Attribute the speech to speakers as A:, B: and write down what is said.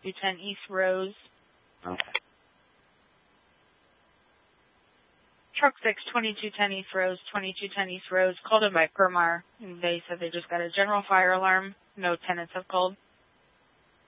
A: 2210 East Rose.
B: Okay.
A: Truck 6, 2210 East Rose, 2210 East Rose, called in by Permar. And they said they just got a general fire alarm. No tenants have called.